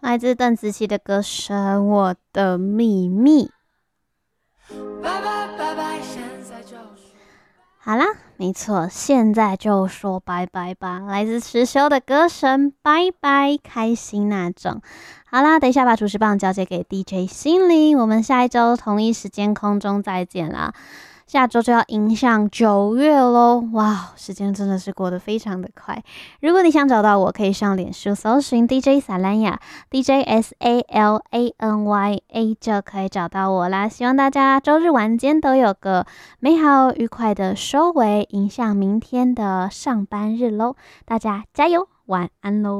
来自邓紫棋的歌声《我的秘密》。 拜拜拜拜，现在就说。 好啦，没错，现在就说拜拜吧。来自池修的歌声，拜拜，开心那种。好啦，等一下把主持棒交接给 DJ 心灵，我们下一周同一时间空中再见啦。下周就要迎向9月咯，哇，时间真的是过得非常的快。如果你想找到我，可以上脸书搜寻 DJ 萨兰雅 DJ SALANYA 就可以找到我啦。希望大家周日晚间都有个美好愉快的收尾，迎向明天的上班日咯。大家加油，晚安咯。